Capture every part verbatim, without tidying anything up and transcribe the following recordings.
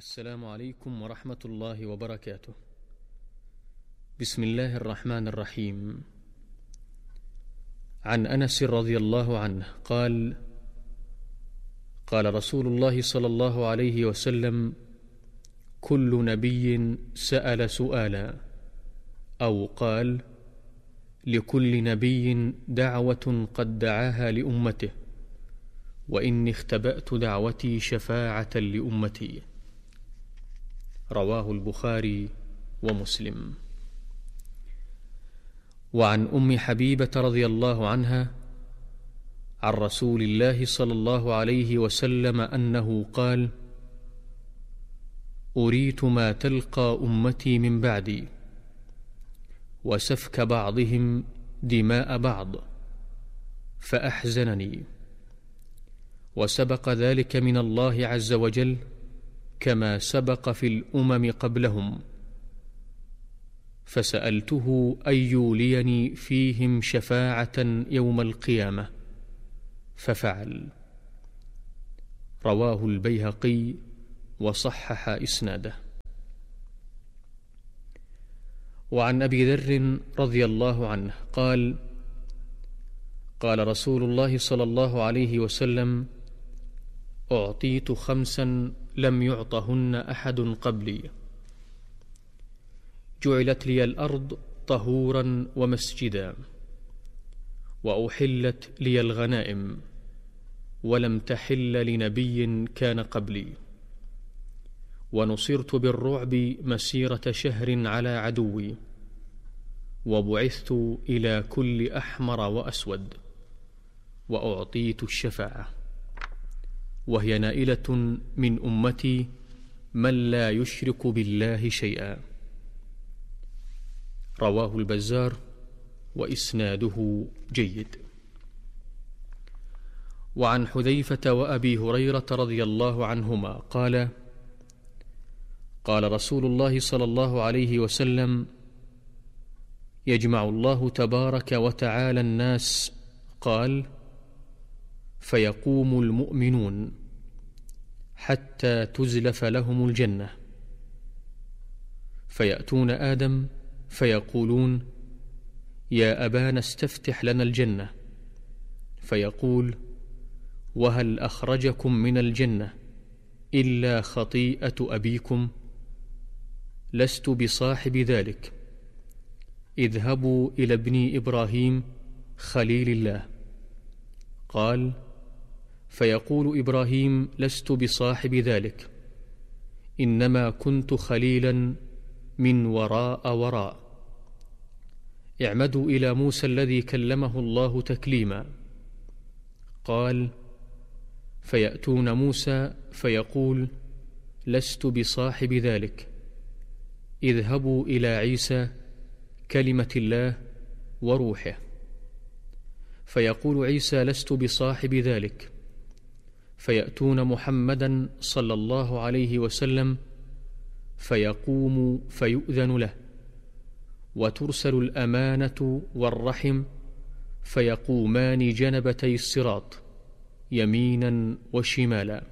السلام عليكم ورحمة الله وبركاته. بسم الله الرحمن الرحيم. عن أنس رضي الله عنه قال: قال رسول الله صلى الله عليه وسلم: كل نبي سأل سؤالا، أو قال: لكل نبي دعوة قد دعاها لأمته، وإني اختبأت دعوتي شفاعة لأمتي. رواه البخاري ومسلم. وعن أم حبيبة رضي الله عنها عن رسول الله صلى الله عليه وسلم أنه قال: أريت ما تلقى أمتي من بعدي، وسفك بعضهم دماء بعض، فأحزنني، وسبق ذلك من الله عز وجل كما سبق في الأمم قبلهم، فسألته أن يوليني فيهم شفاعة يوم القيامة، ففعل. رواه البيهقي وصحح إسناده. وعن أبي ذر رضي الله عنه قال: قال رسول الله صلى الله عليه وسلم: أعطيت خمسا لم يعطهن أحد قبلي، جعلت لي الأرض طهورا ومسجدا، وأحلت لي الغنائم، ولم تحل لنبي كان قبلي، ونصرت بالرعب مسيرة شهر على عدوي، وبعثت إلى كل أحمر وأسود، وأعطيت الشفاعة، وهي نائلة من أمتي من لا يشرك بالله شيئا. رواه البزار وإسناده جيد. وعن حذيفة وأبي هريرة رضي الله عنهما قال: قال رسول الله صلى الله عليه وسلم: يجمع الله تبارك وتعالى الناس، قال: فيقوم المؤمنون حتى تزلف لهم الجنة، فيأتون آدم فيقولون: يا أبانا استفتح لنا الجنة، فيقول: وهل أخرجكم من الجنة إلا خطيئة أبيكم؟ لست بصاحب ذلك، اذهبوا إلى ابن إبراهيم خليل الله. قال: فيقول إبراهيم: لست بصاحب ذلك، إنما كنت خليلا من وراء وراء. اعمدوا إلى موسى الذي كلمه الله تكليما. قال: فيأتون موسى فيقول: لست بصاحب ذلك، اذهبوا إلى عيسى كلمة الله وروحه. فيقول عيسى: لست بصاحب ذلك، فيأتون محمدا صلى الله عليه وسلم فيقوم فيؤذن له، وترسل الأمانة والرحم، فيقومان جنبتي الصراط يمينا وشمالا،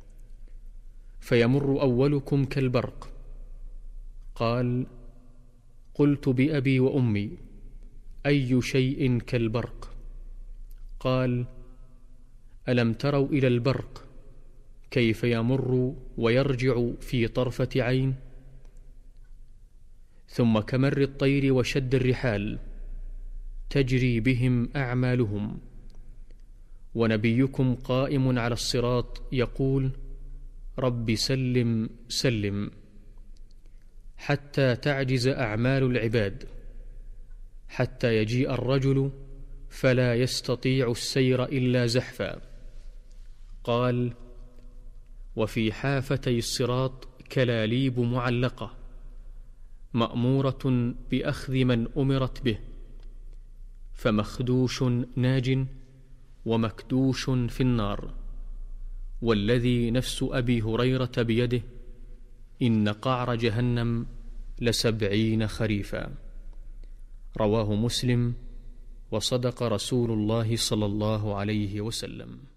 فيمر أولكم كالبرق. قال: قلت بأبي وأمي، أي شيء كالبرق؟ قال: ألم تروا إلى البرق كيف يمر ويرجع في طرفة عين؟ ثم كمر الطير وشد الرحال، تجري بهم أعمالهم، ونبيكم قائم على الصراط يقول: رب سلم سلم، حتى تعجز أعمال العباد، حتى يجيء الرجل فلا يستطيع السير إلا زحفا. قال: وفي حافتي الصراط كلاليب معلقة، مأمورة بأخذ من أمرت به، فمخدوش ناج ومكدوش في النار. والذي نفس أبي هريرة بيده إن قعر جهنم لسبعين خريفا. رواه مسلم، وصدق رسول الله صلى الله عليه وسلم.